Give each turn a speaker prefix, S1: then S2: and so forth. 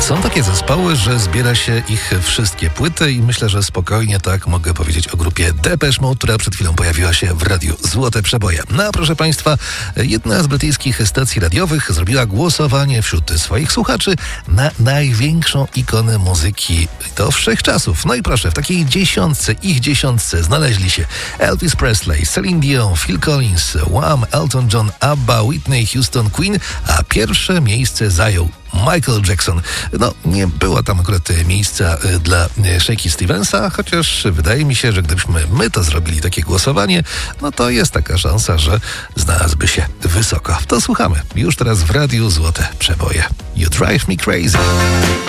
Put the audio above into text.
S1: Są takie zespoły, że zbiera się ich wszystkie płyty i myślę, że spokojnie tak mogę powiedzieć o grupie Depeche Mode, która przed chwilą pojawiła się w radiu Złote Przeboje. No a proszę Państwa, jedna z brytyjskich stacji radiowych zrobiła głosowanie wśród swoich słuchaczy na największą ikonę muzyki do wszechczasów. No i proszę, w takiej dziesiątce znaleźli się Elvis Presley, Celine Dion, Phil Collins, Wham, Elton John, ABBA, Whitney Houston, Queen, a pierwsze miejsce zajął Michael Jackson. No, nie było tam akurat miejsca dla Shaky Stevensa, chociaż wydaje mi się, że gdybyśmy my to zrobili, takie głosowanie, no to jest taka szansa, że znalazłby się wysoko. To słuchamy. Już teraz w radiu Złote Przeboje. You Drive Me Crazy.